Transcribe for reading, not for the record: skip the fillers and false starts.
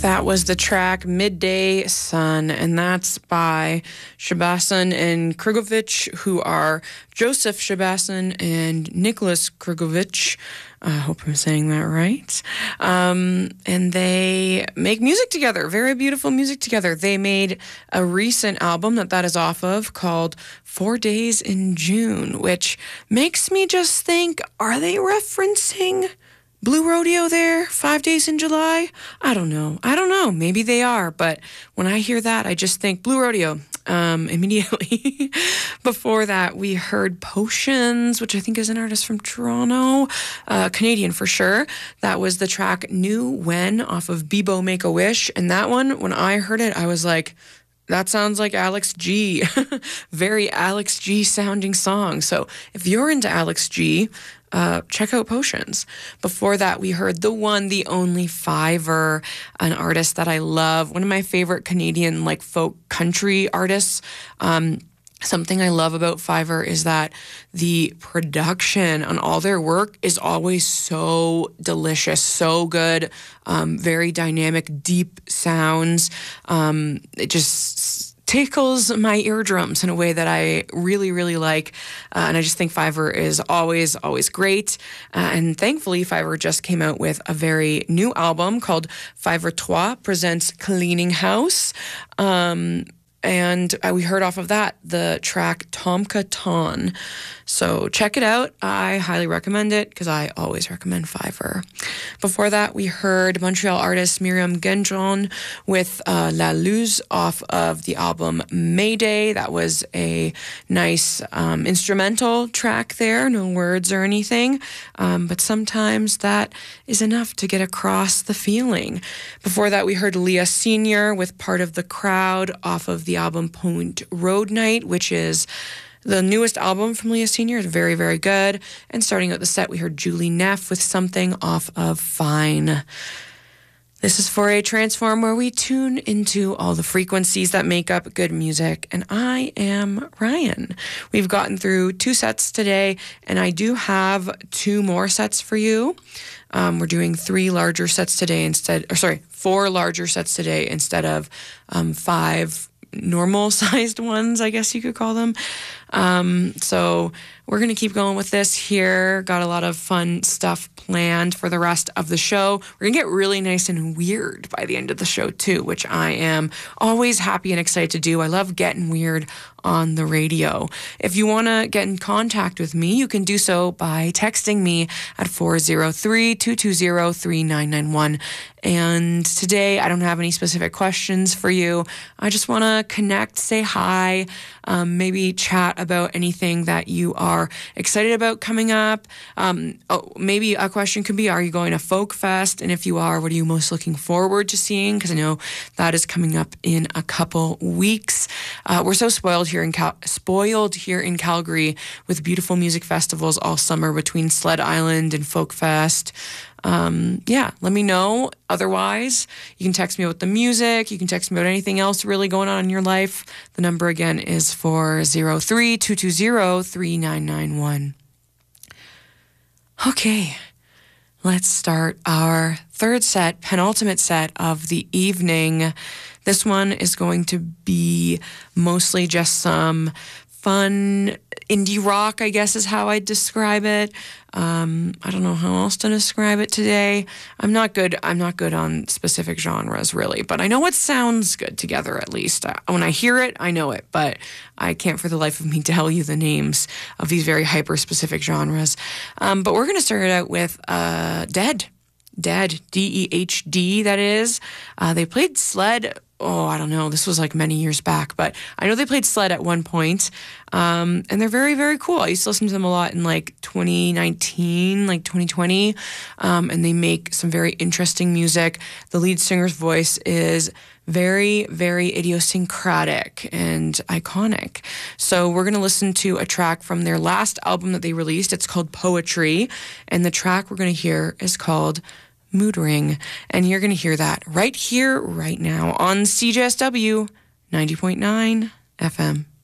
That was the track Midday Sun, and that's by Shabasan and Krugovich, who are Joseph Shabasan and Nicholas Krugovich. I hope I'm saying that right. And they make music together, very beautiful music together. They made a recent album that is off of called 4 Days in June, which makes me just think, are they referencing Blue Rodeo there, 5 Days in July? I don't know. Maybe they are, but when I hear that, I just think Blue Rodeo immediately. Before that, we heard Potions, which I think is an artist from Toronto, Canadian for sure. That was the track New When off of Bebo Make a Wish. And that one, when I heard it, I was like, that sounds like Alex G. Very Alex G sounding song. So if you're into Alex G, check out Potions. Before that, we heard the one, the only Fiverr, an artist that I love. One of my favorite Canadian folk country artists. Something I love about Fiverr is that the production on all their work is always so delicious, so good, very dynamic, deep sounds. It just tickles my eardrums in a way that I really, really like. And I just think Fiverr is always, always great. And thankfully, Fiverr just came out with a very new album called Fiverr Trois Presents Cleaning House. And we heard off of that the track Tomka Ton. So check it out. I highly recommend it because I always recommend Fiverr. Before that, we heard Montreal artist Miriam Gendron with La Luz off of the album Mayday. That was a nice instrumental track there, no words or anything. But sometimes that is enough to get across the feeling. Before that, we heard Leah Senior with Part of the Crowd off of the album Point Road Night, which is the newest album from Leah Senior. Is very, very good. And starting out the set, we heard Julie Neff with Something off of Fine. This is Fourier Transform, where we tune into all the frequencies that make up good music. And I am Ryan. We've gotten through 2 sets today, and I do have 2 more sets for you. We're doing 4 larger sets today instead of 5 normal-sized ones, I guess you could call them. So we're going to keep going with this here. Got a lot of fun stuff planned for the rest of the show. We're going to get really nice and weird by the end of the show, too, which I am always happy and excited to do. I love getting weird on the radio. If you want to get in contact with me, you can do so by texting me at 403-220-3991. And today, I don't have any specific questions for you. I just want to connect, say hi, maybe chat about anything that you are excited about coming up. Maybe a question could be, are you going to Folk Fest? And if you are, what are you most looking forward to seeing? Because I know that is coming up in a couple weeks. We're so spoiled here in Calgary with beautiful music festivals all summer between Sled Island and Folk Fest. Let me know. Otherwise, you can text me about the music. You can text me about anything else really going on in your life. The number again is 403-220-3991. Okay, let's start our third set, penultimate set of the evening. This one is going to be mostly just some fun indie rock, I guess is how I'd describe it. I don't know how else to describe it today. I'm not good on specific genres, really, but I know what sounds good together, at least. When I hear it, I know it, but I can't for the life of me tell you the names of these very hyper-specific genres. But we're going to start it out with Dead, D-E-H-D, that is. They played Sled, I don't know, this was many years back, but I know they played Sled at one point, and they're very, very cool. I used to listen to them a lot in 2019, 2020, and they make some very interesting music. The lead singer's voice is very, very idiosyncratic and iconic. So we're going to listen to a track from their last album that they released. It's called Poetry, and the track we're going to hear is called Mood Ring, and you're going to hear that right here, right now on CJSW 90.9 FM.